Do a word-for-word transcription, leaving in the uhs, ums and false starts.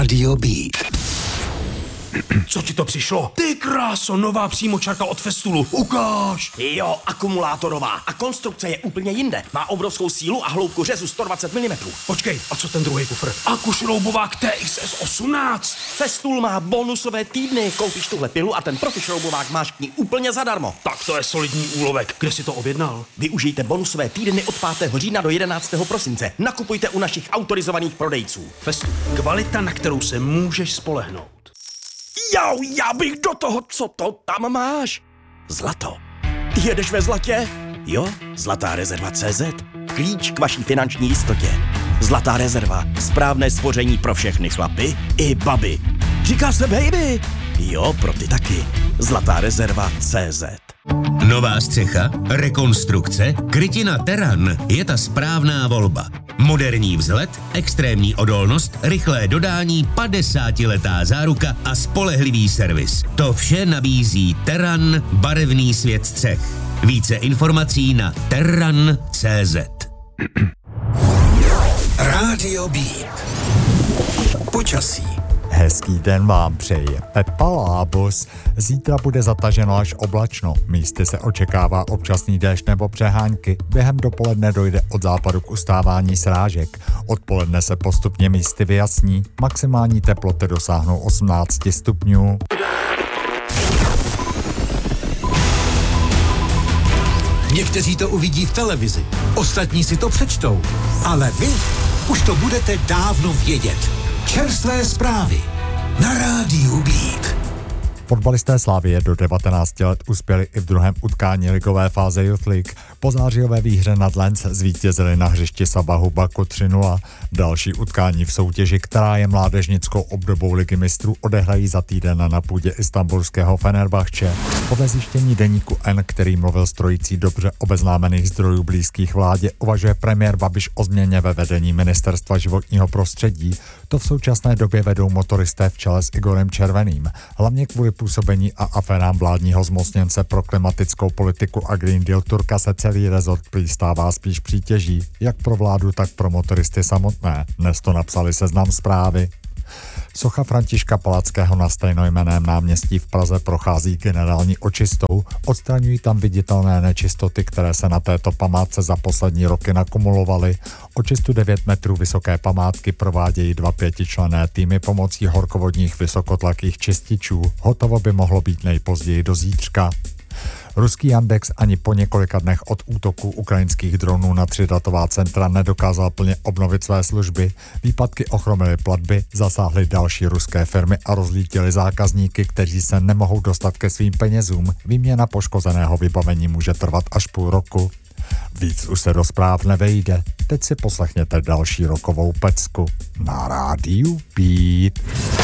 Rádio Beat. Co ti to přišlo? Ty kráso, nová přímočarka od Festulu. Ukáž! Jo, akumulátorová. A konstrukce je úplně jinde. Má obrovskou sílu a hloubku řezu sto dvacet milimetrů. Počkej, a co ten druhý kufr? Akušroubovák T X S osmnáct. Festool má bonusové týdny. Koupíš tuhle pilu a ten profišroubovák máš k ní úplně zadarmo. Tak to je solidní úlovek. Kde si to objednal? Využijte bonusové týdny od pátého října do jedenáctého prosince. Nakupujte u našich autorizovaných prodejců. Festool. Kvalita, na kterou se můžeš spolehnout. Jau, já bych do toho, co to tam máš? Zlato. Jedeš ve zlatě? Jo, Zlatá rezerva C Z. Klíč k vaší finanční jistotě. Zlatá rezerva. Správné spoření pro všechny chlapy i baby. Říká se baby. Jo, pro ty taky. Zlatá rezerva C Z. Nová střecha, rekonstrukce, krytina Terran je ta správná volba. Moderní vzhled, extrémní odolnost, rychlé dodání, padesátiletá záruka a spolehlivý servis. To vše nabízí Terran, barevný svět střech. Více informací na terran tečka cé zet. Rádio Beat. Počasí. Hezký den vám přeje Pepa Lábus. Zítra bude zataženo až oblačno. Místy se očekává občasný déšť nebo přehánky. Během dopoledne dojde od západu k ustávání srážek. Odpoledne se postupně místy vyjasní. Maximální teploty dosáhnou osmnáct stupňů. Někteří to uvidí v televizi, ostatní si to přečtou. Ale vy už to budete dávno vědět. Čerstvé zprávy na Rádiu Beat. Fotbalisté Slavie do devatenácti let uspěli i v druhém utkání ligové fáze Youth League. Po zářijové výhře nad Lens zvítězili na hřišti Sabahu Baku tři nula. Další utkání v soutěži, která je mládežnickou obdobou ligy mistrů, odehrají za týden na půdě istanbulského Fenerbahče. Podle zjištění deníku N, který mluvil s trojicí dobře obeznámených zdrojů blízkých vládě, uvažuje premiér Babiš o změně ve vedení ministerstva životního prostředí. To v současné době vedou motoristé v čele s Igorem Červeným. Hlavně kvůli působení a aférám vládního zmocněnce pro klimatickou politiku a Green Deal Turka se celý rezort přistává spíš přítěží, jak pro vládu, tak pro motoristy samotné. Dnes to napsali Seznam Zprávy. Socha Františka Palackého na stejnojmenném náměstí v Praze prochází generální očistou. Odstraňují tam viditelné nečistoty, které se na této památce za poslední roky nakumulovaly. Očistu devět metrů vysoké památky provádějí dva pětičlenné týmy pomocí horkovodních vysokotlakých čističů. Hotovo by mohlo být nejpozději do zítřka. Ruský Yandex ani po několika dnech od útoku ukrajinských dronů na tři datová centra nedokázal plně obnovit své služby. Výpadky ochromily platby, zasáhly další ruské firmy a rozlítily zákazníky, kteří se nemohou dostat ke svým penězům. Výměna poškozeného vybavení může trvat až půl roku. Víc už se do zpráv nevejde. Teď si poslechněte další rokovou pecku na Rádiu Beat.